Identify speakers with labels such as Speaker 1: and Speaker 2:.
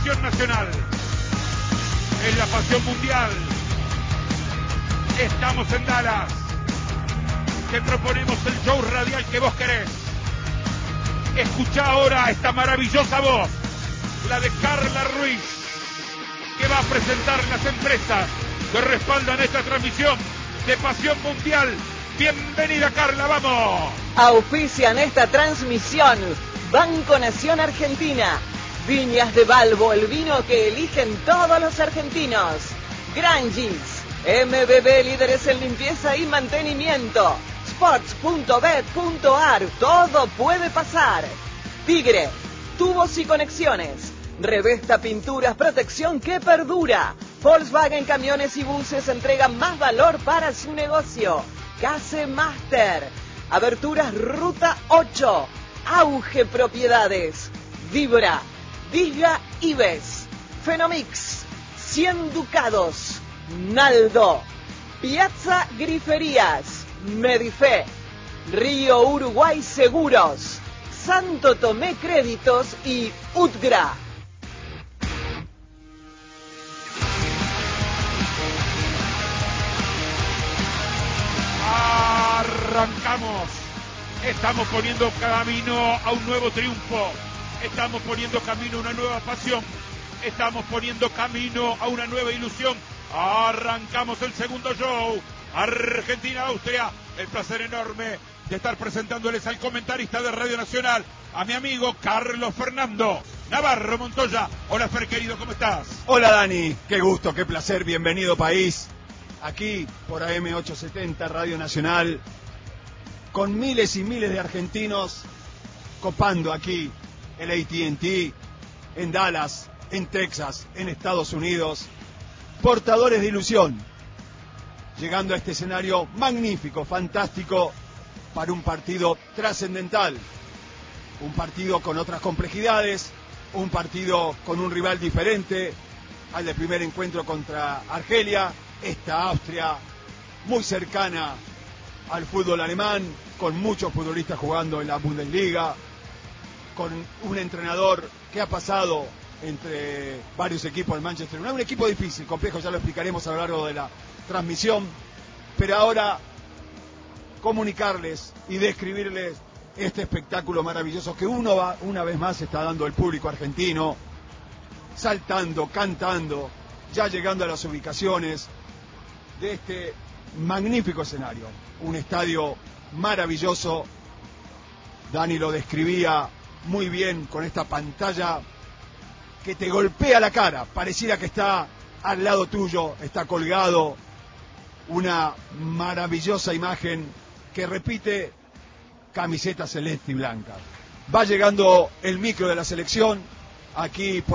Speaker 1: pasión nacional, es la pasión mundial. Estamos en Dallas, te proponemos el show radial que vos querés. Escuchá ahora esta maravillosa voz, la de Carla Ruiz, que va a presentar las empresas que respaldan esta transmisión de pasión mundial. Bienvenida, Carla, vamos.
Speaker 2: Auspician esta transmisión Banco Nación Argentina, Viñas de Balbo, el vino que eligen todos los argentinos, Grangis, MBB, líderes en limpieza y mantenimiento, Sports.bet.ar, todo puede pasar, Tigre, tubos y conexiones, Revesta Pinturas, protección que perdura, Volkswagen Camiones y Buses entregan más valor para su negocio, Case Master, Aberturas Ruta 8, Auge Propiedades, Vibra, Disga Ives, Fenomix, 100 Ducados, Naldo, Piazza Griferías, Medife, Río Uruguay Seguros, Santo Tomé Créditos y Utgra.
Speaker 1: Arrancamos. Estamos poniendo camino a un nuevo triunfo. Estamos poniendo camino a una nueva pasión. Estamos poniendo camino a una nueva ilusión. Arrancamos el segundo show. Argentina-Austria. El placer enorme de estar presentándoles al comentarista de Radio Nacional, a mi amigo Carlos Fernando Navarro Montoya. Hola, Fer, querido, ¿cómo estás?
Speaker 3: Hola, Dani. Qué gusto, qué placer. Bienvenido, país. Aquí por AM870 Radio Nacional, con miles y miles de argentinos copando aquí el AT&T, en Dallas, en Texas, en Estados Unidos, portadores de ilusión, llegando a este escenario magnífico, fantástico, para un partido trascendental, un partido con otras complejidades, un partido con un rival diferente al del primer encuentro contra Argelia. Esta Austria muy cercana al fútbol alemán, con muchos futbolistas jugando en la Bundesliga, con un entrenador que ha pasado entre varios equipos del Manchester United, un equipo difícil, complejo, ya lo explicaremos a lo largo de la transmisión, pero ahora comunicarles y describirles este espectáculo maravilloso que una vez más está dando el público argentino, saltando, cantando, ya llegando a las ubicaciones de este magnífico escenario, un estadio maravilloso. Dani lo describía muy bien con esta pantalla que te golpea la cara, pareciera que está al lado tuyo, está colgado, una maravillosa imagen que repite camiseta celeste y blanca. Va llegando el micro de la selección aquí por